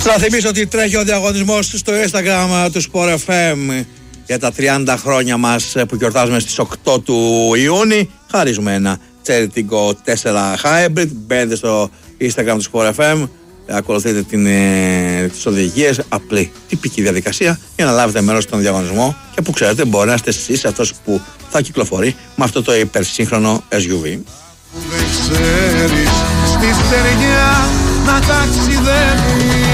Θα θυμίσω ότι τρέχει ο διαγωνισμός στο Instagram του Sport FM για τα 30 χρόνια μας που γιορτάζουμε στις 8 του Ιούνιου. Χαρίζουμε ένα Cherry Tiggo 4 Hybrid. Μπαίνετε στο Instagram του Sport FM, ακολουθείτε τις οδηγίες, απλή τυπική διαδικασία για να λάβετε μέρος στον διαγωνισμό και που ξέρετε μπορεί να είστε εσείς αυτός που θα κυκλοφορεί με αυτό το υπερσύγχρονο SUV. Δεν ξέρεις στη στεριά να ταξιδεύεις.